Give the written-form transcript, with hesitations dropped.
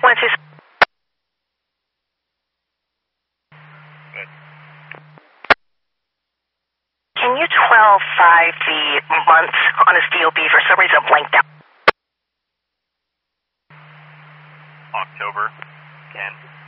consequences. Good. Can you 12-5 the months on his DOB? For some reason blanked out. October 10.